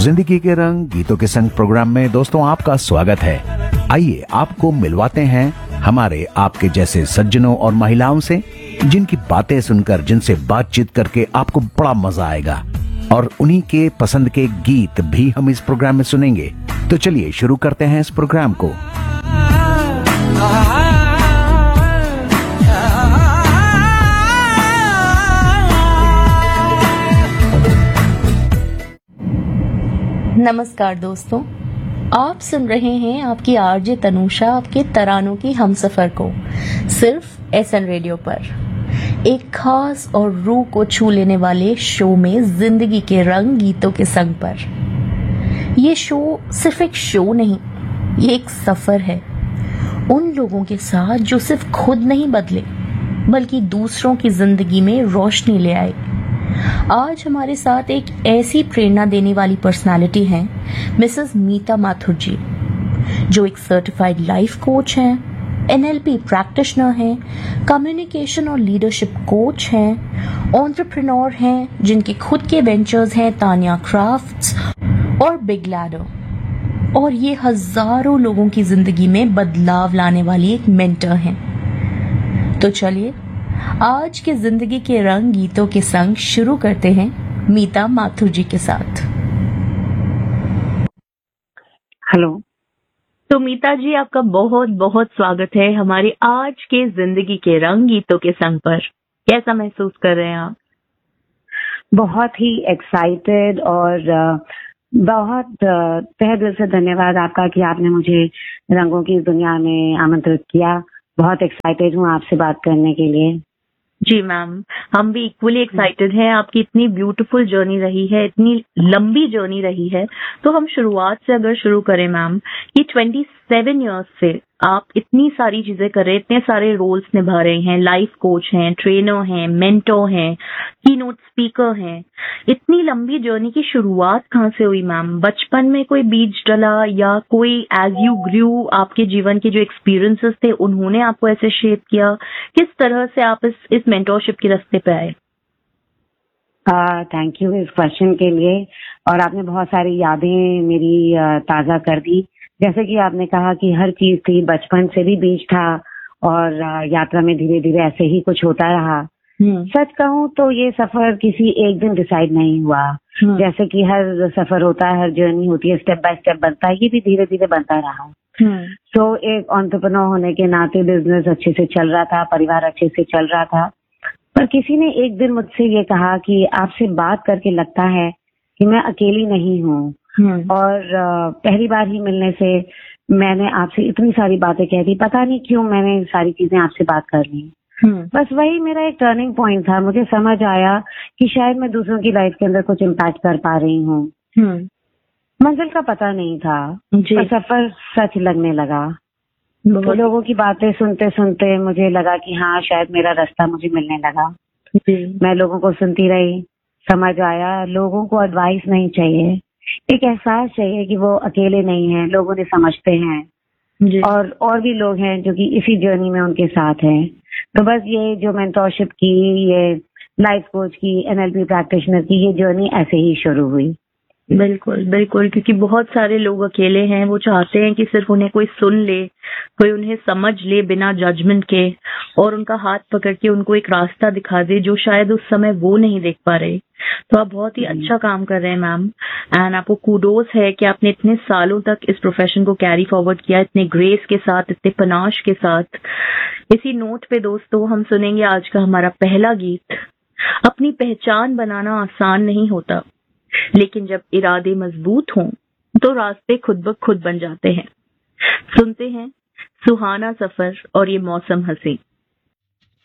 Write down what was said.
जिंदगी के रंग गीतों के संग प्रोग्राम में दोस्तों आपका स्वागत है। आइए आपको मिलवाते हैं हमारे आपके जैसे सज्जनों और महिलाओं से, जिनकी बातें सुनकर, जिनसे बातचीत करके आपको बड़ा मजा आएगा और उन्हीं के पसंद के गीत भी हम इस प्रोग्राम में सुनेंगे। तो चलिए शुरू करते हैं इस प्रोग्राम को। नमस्कार दोस्तों, आप सुन रहे हैं आपकी आरजे तनुषा आपके तरानों की हमसफर को सिर्फ एसएन रेडियो पर, एक खास और रूह को छू लेने वाले शो में जिंदगी के रंग गीतों के संग पर। ये शो सिर्फ एक शो नहीं, ये एक सफर है उन लोगों के साथ जो सिर्फ खुद नहीं बदले बल्कि दूसरों की जिंदगी में रोशनी ले आए। आज हमारे साथ एक ऐसी प्रेरणा देने वाली पर्सनालिटी हैं, मिसेस मीता माथुर जी, जो एक सर्टिफाइड लाइफ कोच हैं, एनएलपी प्रैक्टिशनर हैं, कम्युनिकेशन और लीडरशिप कोच हैं, एंटरप्रेन्योर हैं, जिनके खुद के वेंचर्स हैं तानिया क्राफ्ट्स और बिग लैडर, और ये हजारों लोगों की जिंदगी में बदलाव लाने वाली एक मेंटर हैं। तो चलिए आज के जिंदगी के रंग गीतों के संग शुरू करते हैं मीता माथुर जी के साथ। हेलो। तो मीता जी, आपका बहुत बहुत स्वागत है हमारे आज के जिंदगी के रंग गीतों के संग पर। कैसा महसूस कर रहे हैं आप? बहुत ही एक्साइटेड और बहुत तहे दिल से धन्यवाद आपका कि आपने मुझे रंगों की दुनिया में आमंत्रित किया। बहुत एक्साइटेड हूँ आपसे बात करने के लिए। जी मैम, हम भी इक्वली एक्साइटेड हैं। आपकी इतनी ब्यूटीफुल जर्नी रही है, इतनी लंबी जर्नी रही है। तो हम शुरुआत से अगर शुरू करें मैम, कि 27 इयर्स से आप इतनी सारी चीजें कर रहे हैं, इतने सारे रोल्स निभा रहे हैं, लाइफ कोच हैं, ट्रेनर हैं, मेंटोर हैं, कीनोट स्पीकर हैं। इतनी लंबी जर्नी की शुरुआत कहाँ से हुई मैम? बचपन में कोई बीज डला या कोई एज यू ग्रू आपके जीवन के जो एक्सपीरियंसेस थे उन्होंने आपको ऐसे शेप किया? किस तरह से आप इस मेंटोरशिप के रास्ते पे आए? थैंक यू इस क्वेश्चन के लिए। और आपने बहुत सारी यादें मेरी ताजा कर दी। जैसे कि आपने कहा कि हर चीज थी, बचपन से भी बीज था और यात्रा में धीरे धीरे ऐसे ही कुछ होता रहा। सच कहूँ तो ये सफर किसी एक दिन डिसाइड नहीं हुआ। जैसे कि हर सफर होता है, हर जर्नी होती है, स्टेप बाय स्टेप बनता है, ये भी धीरे धीरे बनता रहा। तो एक एंटरप्रेन्योर होने के नाते बिजनेस अच्छे से चल रहा था, परिवार अच्छे से चल रहा था, पर किसी ने एक दिन मुझसे ये कहा कि आपसे बात करके लगता है कि मैं अकेली नहीं हूँ। और पहली बार ही मिलने से मैंने आपसे इतनी सारी बातें कह दी। पता नहीं क्यों मैंने सारी चीजें आपसे बात कर ली। बस वही मेरा एक टर्निंग पॉइंट था। मुझे समझ आया कि शायद मैं दूसरों की लाइफ के अंदर कुछ इम्पैक्ट कर पा रही हूँ। मंजिल का पता नहीं था, पर सफर सच लगने लगा। तो लोगों की बातें सुनते सुनते मुझे लगा कि हाँ, शायद मेरा रास्ता मुझे मिलने लगा। मैं लोगों को सुनती रही, समझ आया लोगों को एडवाइस नहीं चाहिए, एक एहसास चाहिए कि वो अकेले नहीं हैं, लोग उन्हें समझते हैं और भी लोग हैं जो कि इसी जर्नी में उनके साथ हैं। तो बस ये जो मेंटोरशिप की, ये लाइफ कोच की, एनएलपी प्रैक्टिशनर की ये जर्नी ऐसे ही शुरू हुई। बिल्कुल बिल्कुल, क्योंकि बहुत सारे लोग अकेले हैं। वो चाहते हैं कि सिर्फ उन्हें कोई सुन ले, कोई उन्हें समझ ले बिना जजमेंट के, और उनका हाथ पकड़ के उनको एक रास्ता दिखा दे जो शायद उस समय वो नहीं देख पा रहे। तो आप बहुत ही अच्छा काम कर रहे हैं मैम, एंड आपको कूडोस है कि आपने इतने सालों तक इस प्रोफेशन को कैरी फॉरवर्ड किया, इतने ग्रेस के साथ, इतने पनाश के साथ। इसी नोट पे दोस्तों हम सुनेंगे आज का हमारा पहला गीत। अपनी पहचान बनाना आसान नहीं होता, लेकिन जब इरादे मजबूत हों तो रास्ते खुद ब खुद बन जाते हैं। सुनते हैं सुहाना सफर और ये मौसम हंसी।